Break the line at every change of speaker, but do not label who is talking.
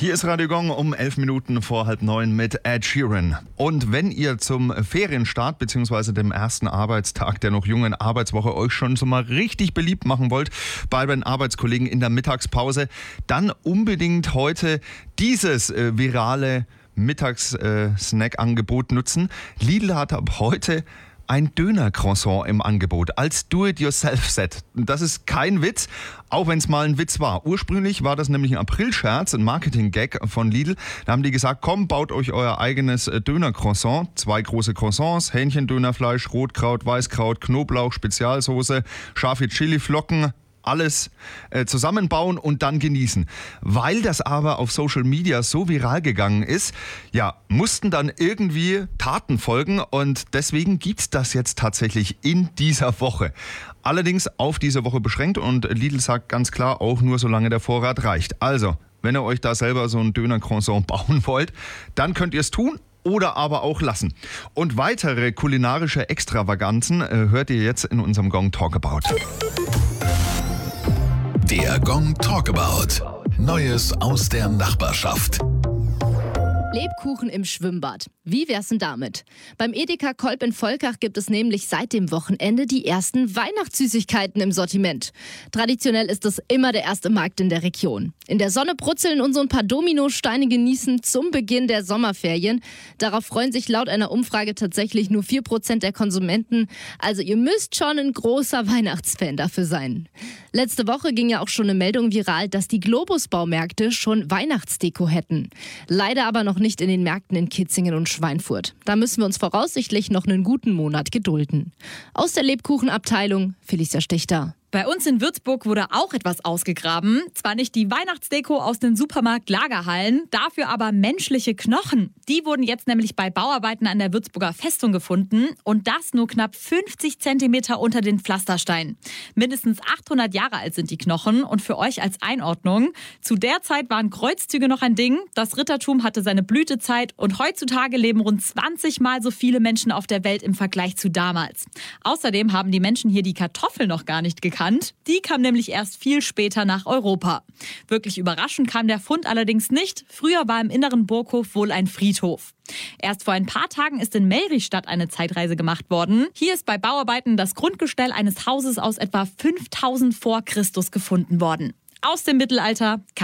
Hier ist Radio Gong um 11 Minuten vor 8:30 mit Ed Sheeran. Und wenn ihr zum Ferienstart bzw. dem ersten Arbeitstag der noch jungen Arbeitswoche euch schon so mal richtig beliebt machen wollt bei den Arbeitskollegen in der Mittagspause, dann unbedingt heute dieses virale Mittags-Snack-Angebot nutzen. Lidl hat ab heute ein Döner-Croissant im Angebot als Do-it-yourself-Set. Das ist kein Witz, auch wenn es mal ein Witz war. Ursprünglich war das nämlich ein Aprilscherz, ein Marketing-Gag von Lidl. Da haben die gesagt, komm, baut euch euer eigenes Döner-Croissant. 2 große Croissants, Hähnchendönerfleisch, Rotkraut, Weißkraut, Knoblauch, Spezialsoße, scharfe Chiliflocken. Alles zusammenbauen und dann genießen. Weil das aber auf Social Media so viral gegangen ist, ja, mussten dann irgendwie Taten folgen und deswegen gibt's das jetzt tatsächlich in dieser Woche. Allerdings auf diese Woche beschränkt und Lidl sagt ganz klar, auch nur solange der Vorrat reicht. Also, wenn ihr euch da selber so ein Döner-Croissant bauen wollt, dann könnt ihr es tun. Oder aber auch lassen. Und weitere kulinarische Extravaganzen hört ihr jetzt in unserem Gong Talkabout.
Der Gong Talkabout. Neues aus der Nachbarschaft.
Lebkuchen im Schwimmbad. Wie wär's denn damit? Beim Edeka Kolb in Volkach gibt es nämlich seit dem Wochenende die ersten Weihnachtssüßigkeiten im Sortiment. Traditionell ist es immer der erste Markt in der Region. In der Sonne brutzeln und so ein paar Dominosteine genießen zum Beginn der Sommerferien. Darauf freuen sich laut einer Umfrage tatsächlich nur 4% der Konsumenten. Also ihr müsst schon ein großer Weihnachtsfan dafür sein. Letzte Woche ging ja auch schon eine Meldung viral, dass die Globus-Baumärkte schon Weihnachtsdeko hätten. Leider aber noch nicht in den Märkten in Kitzingen und Schweinfurt. Da müssen wir uns voraussichtlich noch einen guten Monat gedulden. Aus der Lebkuchenabteilung, Felicia Stichter.
Bei uns in Würzburg wurde auch etwas ausgegraben. Zwar nicht die Weihnachtsdeko aus den Supermarkt-Lagerhallen, dafür aber menschliche Knochen. Die wurden jetzt nämlich bei Bauarbeiten an der Würzburger Festung gefunden und das nur knapp 50 Zentimeter unter den Pflastersteinen. Mindestens 800 Jahre alt sind die Knochen und für euch als Einordnung: Zu der Zeit waren Kreuzzüge noch ein Ding, das Rittertum hatte seine Blütezeit und heutzutage leben rund 20 Mal so viele Menschen auf der Welt im Vergleich zu damals. Außerdem haben die Menschen hier die Kartoffel noch gar nicht gekannt. Die kam nämlich erst viel später nach Europa. Wirklich überraschend kam der Fund allerdings nicht. Früher war im inneren Burghof wohl ein Friedhof. Erst vor ein paar Tagen ist in Melrichstadt eine Zeitreise gemacht worden. Hier ist bei Bauarbeiten das Grundgestell eines Hauses aus etwa 5000 vor Christus gefunden worden. Aus dem Mittelalter